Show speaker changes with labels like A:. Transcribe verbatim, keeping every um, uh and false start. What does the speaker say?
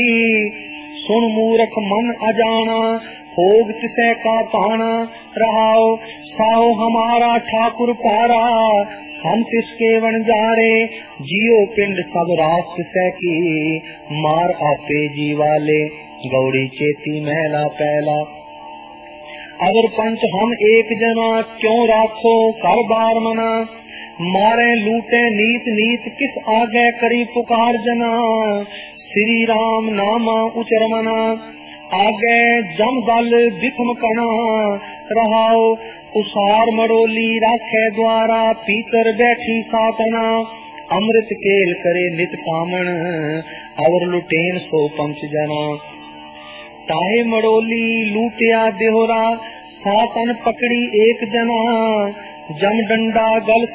A: सुन मूर्ख मन अजाना, भोग तिसे का पाना। रहाओ साओ हमारा ठाकुर पारा, हम तिसके वन जारे। जियो पिंड सब रास तिसे की, मार आपे जीवाले। गौड़ी चेती महला पहला। अगर पंच हम एक जना, क्यों राखो कर बार मना। मारे लूटे नीत नीत, किस आगे करी पुकार जना। श्री राम नामा उचर मना, आगे जम दल बिखम कना। रहाओ उसार मड़ोली राखे द्वारा, पीतर बैठी सातना। अमृत केल करे नित कामण, और लुटेन सो पंच जना। ताहे मड़ोली लूटिया देहोरा, सातन पकड़ी एक जना। जम डंडा गल